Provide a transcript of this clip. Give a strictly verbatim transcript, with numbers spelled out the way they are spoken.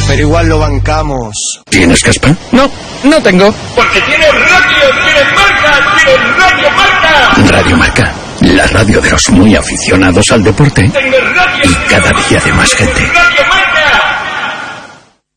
pero igual lo bancamos. ¿Tienes caspa? No, no tengo. Porque tienes radio, tienes marca, tienes Radio Marca. Radio Marca, la radio de los muy aficionados al deporte Tienes radio, y cada día de más gente. Radio Marca.